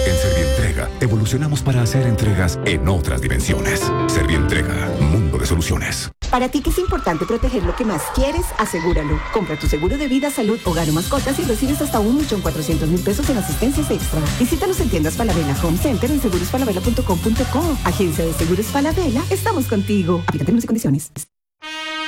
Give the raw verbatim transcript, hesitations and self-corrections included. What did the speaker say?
En Servientrega, evolucionamos para hacer entregas en otras dimensiones. Servientrega, mundo de soluciones. Para ti que es importante proteger lo que más quieres, asegúralo. Compra tu seguro de vida, salud, hogar o mascotas y recibes hasta un millón cuatrocientos mil pesos en asistencias extra. Visítanos en tiendas Falabella Home Center en seguros falabella punto com punto co. Agencia de Seguros Falabella, estamos contigo. Aplica términos y condiciones.